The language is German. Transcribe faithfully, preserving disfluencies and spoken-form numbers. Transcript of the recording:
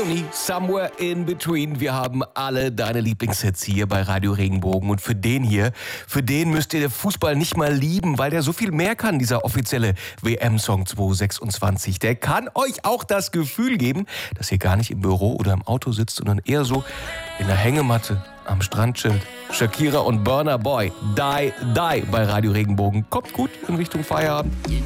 Tony, Somewhere in Between. Wir haben alle deine Lieblingshits hier bei Radio Regenbogen. Und für den hier, für den müsst ihr den Fußball nicht mal lieben, weil der so viel mehr kann, dieser offizielle W M-Song zweitausendsechsundzwanzig. Der kann euch auch das Gefühl geben, dass ihr gar nicht im Büro oder im Auto sitzt, sondern eher so in der Hängematte am Strand chillt. Shakira und Burna Boy, Die, Die bei Radio Regenbogen. Kommt gut in Richtung Feierabend.